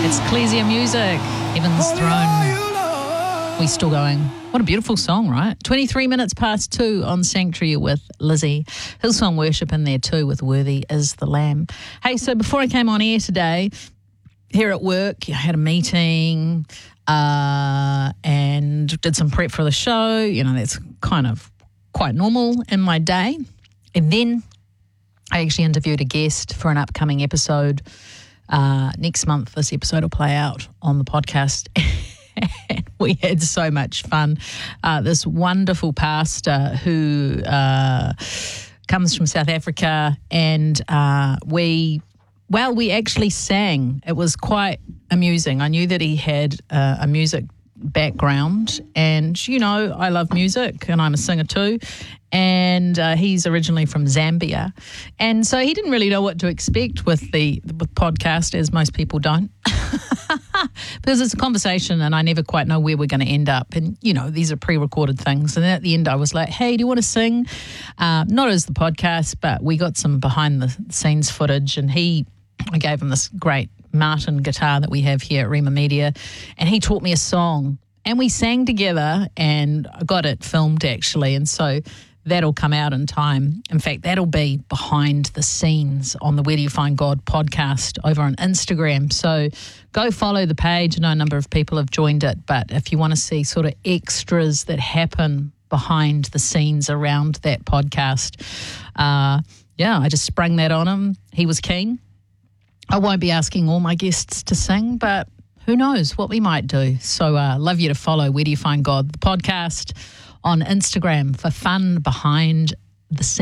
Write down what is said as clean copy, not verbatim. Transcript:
Ecclesia Music, Heaven's Throne. We still going. What a beautiful song, right? 23 minutes past 2 on Sanctuary with Lizzie. Hillsong Worship in there too with Worthy is the Lamb. Hey, so before I came on air today, here at work, I had a meeting and did some prep for the show. You know, that's kind of quite normal in my day. And then I actually interviewed a guest for an upcoming episode. Next month, this episode will play out on the podcast. And we had so much fun. This wonderful pastor who comes from South Africa, and we actually sang. It was quite amusing. I knew that he had a music background, and you know, I love music and I'm a singer too, and he's originally from Zambia, and so he didn't really know what to expect with the podcast, as most people don't. Because it's a conversation and I never quite know where we're going to end up, and you know, these are pre-recorded things, and then at the end I was like, hey, do you want to sing? Not as the podcast, but we got some behind the scenes footage, and I gave him this great Martin guitar that we have here at Rima Media, and he taught me a song and we sang together, and I got it filmed actually, and so that'll come out in time. In fact, that'll be behind the scenes on the Where Do You Find God podcast over on Instagram. So go follow the page. I know a number of people have joined it, but if you want to see sort of extras that happen behind the scenes around that podcast, I just sprung that on him. He was keen. I won't be asking all my guests to sing, but who knows what we might do. So love you to follow Where Do You Find God, the podcast on Instagram for fun behind the scenes.